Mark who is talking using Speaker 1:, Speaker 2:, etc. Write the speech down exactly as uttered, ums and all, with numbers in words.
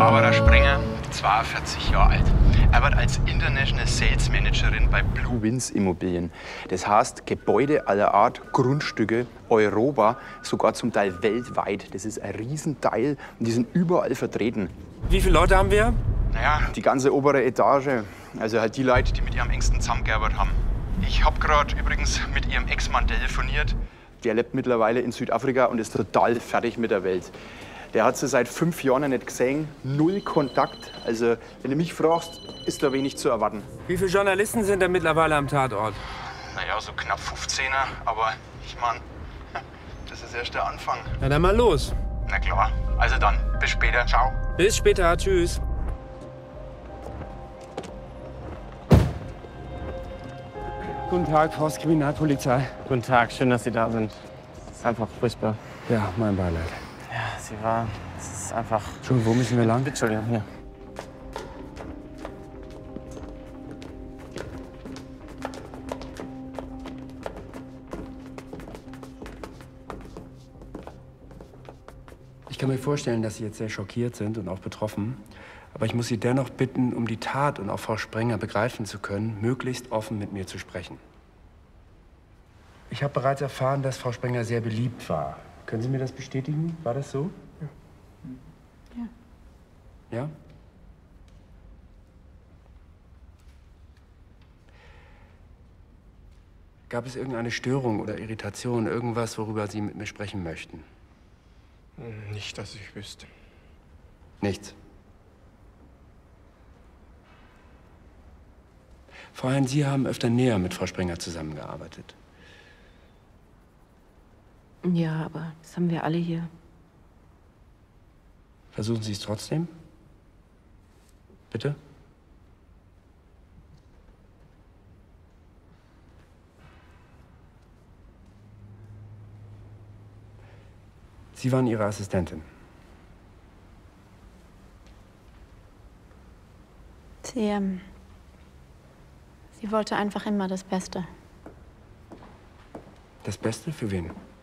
Speaker 1: Barbara Sprenger, zweiundvierzig Jahre alt. Er wird als International Sales Managerin bei Blue Winds Immobilien. Das heißt, Gebäude aller Art, Grundstücke, Europa, sogar zum Teil weltweit. Das ist ein Riesenteil und die sind überall vertreten.
Speaker 2: Wie viele Leute haben wir?
Speaker 1: Naja, die ganze obere Etage. Also halt die Leute, die mit ihrem engsten zusammengearbeitet haben. Ich habe gerade übrigens mit ihrem Ex-Mann telefoniert. Der lebt mittlerweile in Südafrika und ist total fertig mit der Welt. Der hat sie seit fünf Jahren nicht gesehen, null Kontakt. Also, wenn du mich fragst, ist da wenig zu erwarten.
Speaker 2: Wie viele Journalisten sind denn mittlerweile am Tatort?
Speaker 1: Naja, so knapp fünfzehner, aber ich mein, das ist erst der Anfang.
Speaker 2: Na dann mal los.
Speaker 1: Na klar, also dann, bis später, ciao.
Speaker 2: Bis später, tschüss. Guten Tag, Forstkriminalpolizei.
Speaker 3: Guten Tag, schön, dass Sie da sind. Das ist einfach furchtbar.
Speaker 2: Ja, mein Beileid.
Speaker 3: Ja, sie war. Das ist einfach.
Speaker 2: Entschuldigung, wo müssen wir lang?
Speaker 3: Entschuldigung, hier.
Speaker 2: Ich kann mir vorstellen, dass Sie jetzt sehr schockiert sind und auch betroffen. Aber ich muss Sie dennoch bitten, um die Tat und auch Frau Sprenger begreifen zu können, möglichst offen mit mir zu sprechen. Ich habe bereits erfahren, dass Frau Sprenger sehr beliebt war. Können Sie mir das bestätigen? War das so?
Speaker 4: Ja.
Speaker 2: Ja? Gab es irgendeine Störung oder Irritation, irgendwas, worüber Sie mit mir sprechen möchten?
Speaker 5: Nicht, dass ich wüsste.
Speaker 2: Nichts. Frau Hein, Sie haben öfter näher mit Frau Sprenger zusammengearbeitet.
Speaker 4: Ja, aber das haben wir alle hier.
Speaker 2: Versuchen Sie es trotzdem? Bitte? Sie waren Ihre Assistentin.
Speaker 4: Sie, ähm, sie wollte einfach immer das Beste.
Speaker 2: Das Beste für wen?